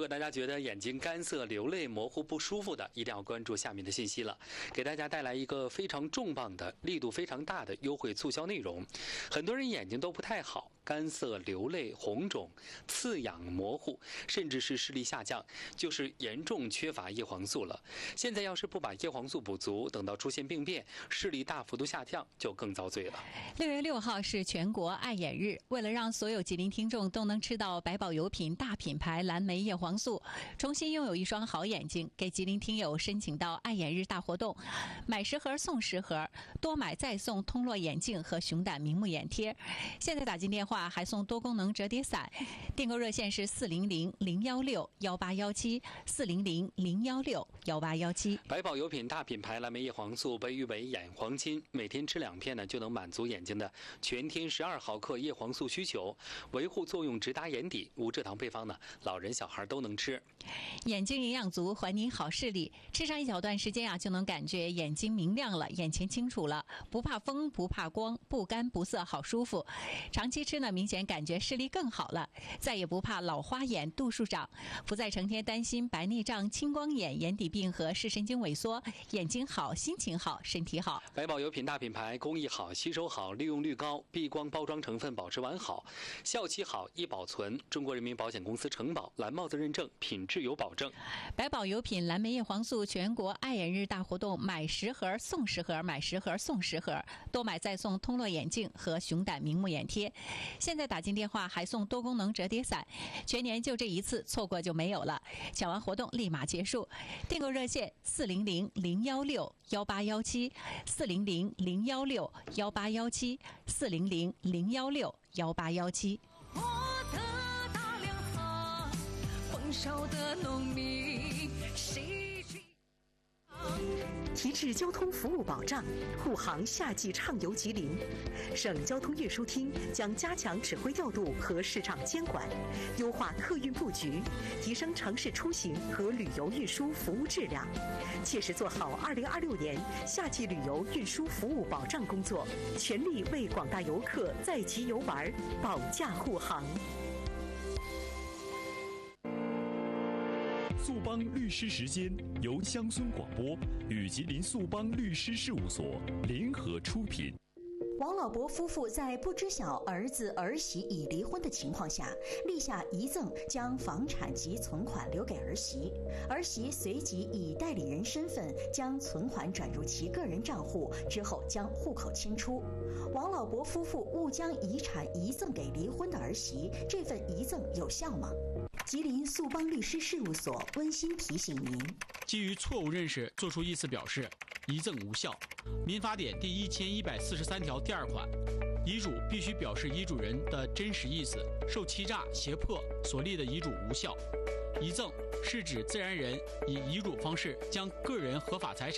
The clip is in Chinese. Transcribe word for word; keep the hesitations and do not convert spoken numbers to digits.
果大家觉得眼睛干涩、流泪、模糊、不舒服的，一定要关注下面的信息了，给大家带来一个非常重磅的、力度非常大的优惠促销内容。很多人眼睛都不太好，干涩、流泪、红肿、刺痒、模糊，甚至是视力下降，就是严重缺乏叶黄素了。现在要是不把叶黄素补足，等到出现病变，视力大幅度下降，就更遭罪了。 六月六号是全国爱眼日，为了让所有吉林听众都能吃到百宝油品大品牌蓝莓叶黄素，重新拥有一双好眼睛，给吉林听友申请到爱眼日大活动，买十盒送十盒，多买再送通络眼镜和熊胆明目眼贴。现在打进电话还送多功能折叠伞，订购热线是四零零零幺六幺八幺七四零零零幺六幺八幺七。 百宝油品大品牌蓝莓叶黄素被誉为眼黄金，每天吃两片呢，就能满足眼睛的全天十二毫克叶黄素需求，维护作用直达眼底，无蔗糖配方呢，老人小孩都能吃。 眼睛营养足，还您好视力。吃上一小段时间啊，就能感觉眼睛明亮了，眼前清楚了，不怕风，不怕光，不干不涩，好舒服。长期吃呢，明显感觉视力更好了，再也不怕老花眼、度数长，不再成天担心白内障、青光眼、眼底病和视神经萎缩。眼睛好，心情好，身体好。 百宝油品大品牌，工艺好，吸收好，利用率高，避光包装成分保持完好，效期好，易保存，中国人民保险公司承保，蓝帽子认证，品质有保证。 百宝油品蓝莓叶黄素全国爱眼日大活动，买十盒送十盒，买十盒送十盒，多买再送通络眼镜和熊胆明目眼贴。现在打进电话还送多功能折叠伞，全年就这一次，错过就没有了。抢完活动立马结束，订购热线四零零零幺六幺八幺七四零零零幺六幺八幺七四零零零幺六幺八幺七。 我的大凉茶，丰收的农民谁去？ 提质交通服务保障，护航夏季畅游吉林。省交通运输厅将加强指挥调度和市场监管，优化客运布局，提升城市出行和旅游运输服务质量，切实做好二零二六年夏季旅游运输服务保障工作，全力为广大游客在吉游玩保驾护航。 速邦律师时间由乡村广播与吉林速邦律师事务所联合出品。 王老伯夫妇在不知晓儿子儿媳已离婚的情况下，立下遗赠，将房产及存款留给儿媳。儿媳随即以代理人身份将存款转入其个人账户，之后将户口迁出。王老伯夫妇误将遗产遗赠给离婚的儿媳，这份遗赠有效吗？吉林速邦律师事务所温馨提醒您： 基于错误认识作出意思表示，遗赠无效。民法典第一千一百四十三条第二款，遗嘱必须表示遗嘱人的真实意思，受欺诈、胁迫所立的遗嘱无效。遗赠是指自然人以遗嘱方式将个人合法财产